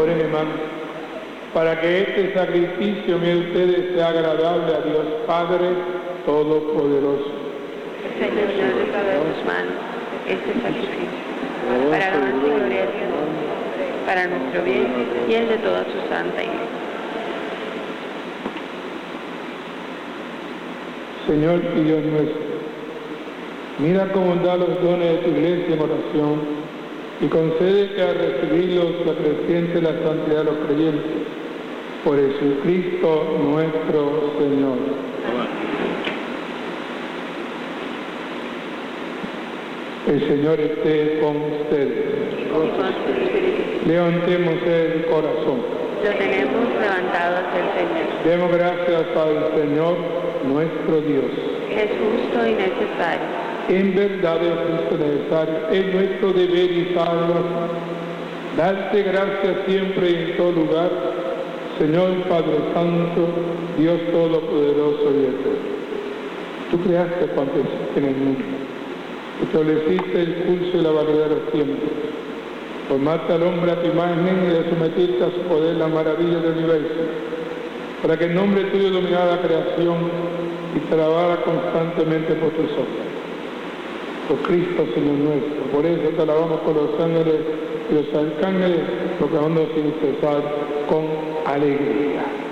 favor en mi mano, para que este sacrificio mío de ustedes sea agradable a Dios Padre Todopoderoso. Señor, de tus manos este sacrificio, para la más gloria de Dios, para nuestro bien y el de toda su santa iglesia. Señor y Dios nuestro, mira con bondad los dones de tu iglesia en oración y concede que al recibirlos se acreciente la santidad de los creyentes. Por Jesucristo nuestro Señor. El Señor esté con ustedes. Levantemos el corazón. Lo tenemos levantado hacia el Señor. Demos gracias al Señor nuestro Dios. Es justo y necesario. En verdad es justo y necesario. Es nuestro deber y salvación. Darte gracias siempre y en todo lugar, Señor Padre Santo, Dios Todopoderoso y eterno. Tú creaste cuanto existe en el mundo. Estableciste el curso y la variedad de los tiempos. Formaste al hombre a tu imagen y le sometiste a su poder la maravilla del universo, para que el nombre tuyo dominara la creación y te alabara constantemente por tus obras. Por Cristo, Señor nuestro. Por eso te alabamos con los ángeles y los arcángeles, proclamando sin cesar con alegría.